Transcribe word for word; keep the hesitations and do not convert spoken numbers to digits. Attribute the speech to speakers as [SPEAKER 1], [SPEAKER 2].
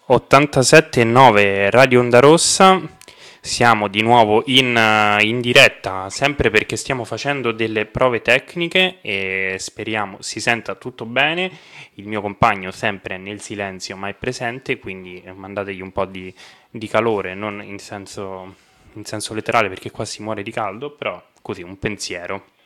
[SPEAKER 1] ottantasette virgola nove Radio Onda Rossa, siamo di nuovo in, eh, in diretta, sempre perché stiamo facendo delle prove tecniche e speriamo si senta tutto bene. Il mio compagno sempre nel silenzio ma è presente, quindi eh, mandategli un po' di, di calore, non in senso, in senso letterale perché qua si muore di caldo, però così un pensiero.